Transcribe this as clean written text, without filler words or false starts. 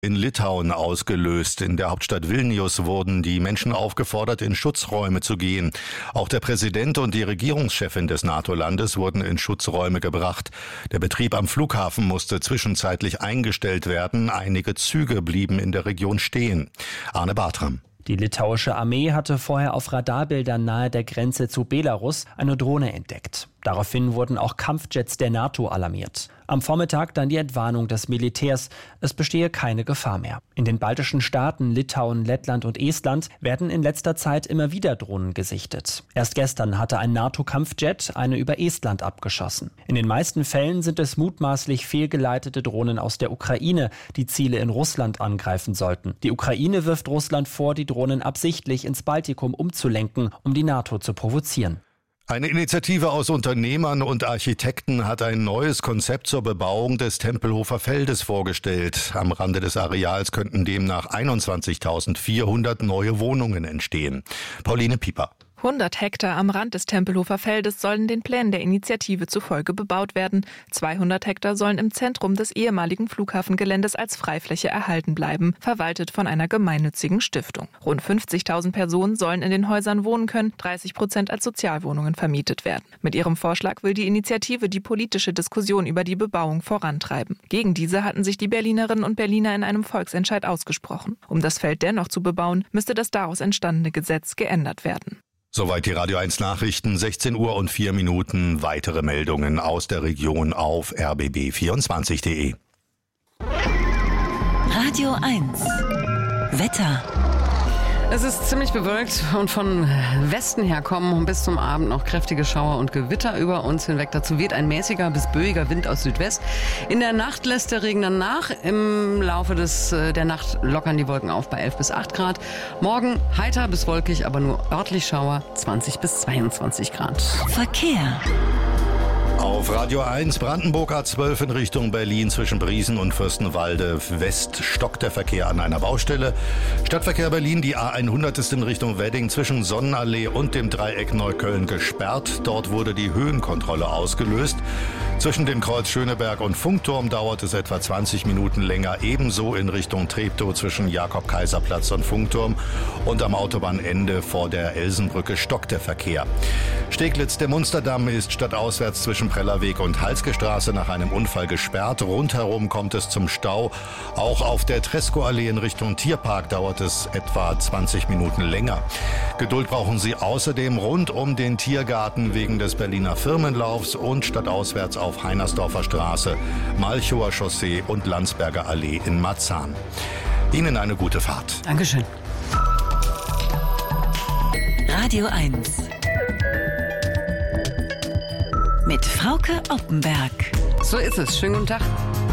In Litauen ausgelöst. In der Hauptstadt Vilnius wurden die Menschen aufgefordert, in Schutzräume zu gehen. Auch der Präsident und die Regierungschefin des NATO-Landes wurden in Schutzräume gebracht. Der Betrieb am Flughafen musste zwischenzeitlich eingestellt werden. Einige Züge blieben in der Region stehen. Arne Bartram. Die litauische Armee hatte vorher auf Radarbildern nahe der Grenze zu Belarus eine Drohne entdeckt. Daraufhin wurden auch Kampfjets der NATO alarmiert. Am Vormittag dann die Entwarnung des Militärs, es bestehe keine Gefahr mehr. In den baltischen Staaten Litauen, Lettland und Estland werden in letzter Zeit immer wieder Drohnen gesichtet. Erst gestern hatte ein NATO-Kampfjet eine über Estland abgeschossen. In den meisten Fällen sind es mutmaßlich fehlgeleitete Drohnen aus der Ukraine, die Ziele in Russland angreifen sollten. Die Ukraine wirft Russland vor, die Drohnen absichtlich ins Baltikum umzulenken, um die NATO zu provozieren. Eine Initiative aus Unternehmern und Architekten hat ein neues Konzept zur Bebauung des Tempelhofer Feldes vorgestellt. Am Rande des Areals könnten demnach 21.400 neue Wohnungen entstehen. Pauline Pieper. 100 Hektar am Rand des Tempelhofer Feldes sollen den Plänen der Initiative zufolge bebaut werden. 200 Hektar sollen im Zentrum des ehemaligen Flughafengeländes als Freifläche erhalten bleiben, verwaltet von einer gemeinnützigen Stiftung. Rund 50.000 Personen sollen in den Häusern wohnen können, 30% als Sozialwohnungen vermietet werden. Mit ihrem Vorschlag will die Initiative die politische Diskussion über die Bebauung vorantreiben. Gegen diese hatten sich die Berlinerinnen und Berliner in einem Volksentscheid ausgesprochen. Um das Feld dennoch zu bebauen, müsste das daraus entstandene Gesetz geändert werden. Soweit die Radio 1 Nachrichten, 16 Uhr und 4 Minuten. Weitere Meldungen aus der Region auf rbb24.de. Radio 1 Wetter. Es ist ziemlich bewölkt und von Westen her kommen bis zum Abend noch kräftige Schauer und Gewitter über uns hinweg. Dazu weht ein mäßiger bis böiger Wind aus Südwest. In der Nacht lässt der Regen dann nach. Im Laufe der Nacht lockern die Wolken auf bei 11 bis 8 Grad. Morgen heiter bis wolkig, aber nur örtlich Schauer, 20 bis 22 Grad. Verkehr. Auf Radio 1 Brandenburg A12 in Richtung Berlin zwischen Briesen und Fürstenwalde West stockt der Verkehr an einer Baustelle. Stadtverkehr Berlin, die A100 ist in Richtung Wedding zwischen Sonnenallee und dem Dreieck Neukölln gesperrt. Dort wurde die Höhenkontrolle ausgelöst. Zwischen dem Kreuz Schöneberg und Funkturm dauert es etwa 20 Minuten länger. Ebenso in Richtung Treptow zwischen Jakob-Kaiser-Platz und Funkturm. Und am Autobahnende vor der Elsenbrücke stockt der Verkehr. Steglitz, der Munsterdamm ist stadtauswärts zwischen Prellerweg und Halske-Straße nach einem Unfall gesperrt. Rundherum kommt es zum Stau. Auch auf der Tresco-Allee in Richtung Tierpark dauert es etwa 20 Minuten länger. Geduld brauchen Sie außerdem rund um den Tiergarten wegen des Berliner Firmenlaufs und stadtauswärts auf Heinersdorfer Straße, Malchower Chaussee und Landsberger Allee in Marzahn. Ihnen eine gute Fahrt. Dankeschön. Radio 1 mit Frauke Oppenberg. So ist es. Schönen guten Tag.